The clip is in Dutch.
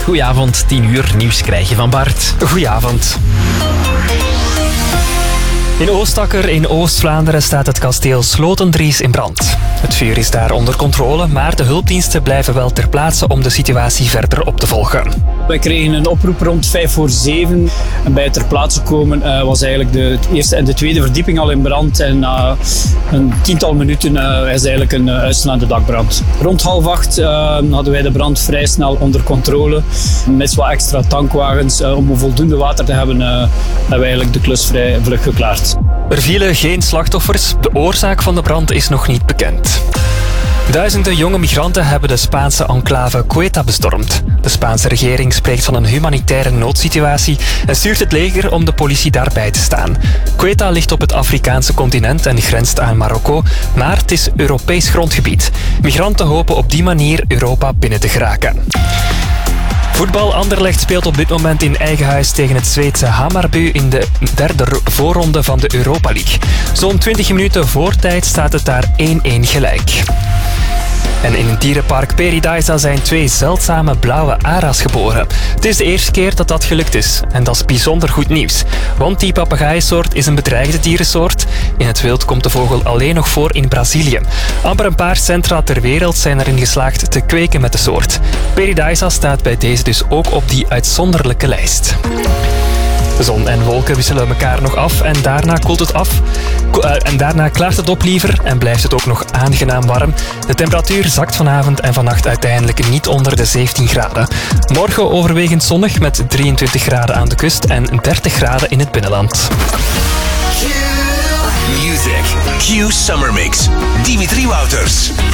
Goedenavond, 10 uur, nieuws krijg je van Bart. Goedenavond. In Oostakker in Oost-Vlaanderen staat het kasteel Slotendries in brand. Het vuur is daar onder controle, maar de hulpdiensten blijven wel ter plaatse om de situatie verder op te volgen. Wij kregen een oproep rond 6:55 en bij het ter plaatse komen was eigenlijk de eerste en de tweede verdieping al in brand en na een tiental minuten is eigenlijk een uitslaande dakbrand. Rond 7:30 hadden wij de brand vrij snel onder controle. Met wat extra tankwagens om voldoende water te hebben, hebben we eigenlijk de klus vrij vlug geklaard. Er vielen geen slachtoffers. De oorzaak van de brand is nog niet bekend. Duizenden jonge migranten hebben de Spaanse enclave Ceuta bestormd. De Spaanse regering spreekt van een humanitaire noodsituatie en stuurt het leger om de politie daarbij te staan. Ceuta ligt op het Afrikaanse continent en grenst aan Marokko, maar het is Europees grondgebied. Migranten hopen op die manier Europa binnen te geraken. Voetbal Anderlecht speelt op dit moment in eigen huis tegen het Zweedse Hammarby in de derde voorronde van de Europa League. Zo'n 20 minuten voor tijd staat het daar 1-1 gelijk. En in het dierenpark Paradise zijn 2 zeldzame blauwe ara's geboren. Het is de eerste keer dat dat gelukt is. En dat is bijzonder goed nieuws. Want die papegaaiensoort is een bedreigde dierensoort. In het wild komt de vogel alleen nog voor in Brazilië. Amper een paar centra ter wereld zijn erin geslaagd te kweken met de soort. Paradise staat bij deze dus ook op die uitzonderlijke lijst. Zon en wolken wisselen elkaar nog af en daarna koelt het af. En daarna klaart het op liever en blijft het ook nog aangenaam warm. De temperatuur zakt vanavond en vannacht uiteindelijk niet onder de 17 graden. Morgen overwegend zonnig met 23 graden aan de kust en 30 graden in het binnenland. Music. Q Summer Mix. Dimitri Wouters.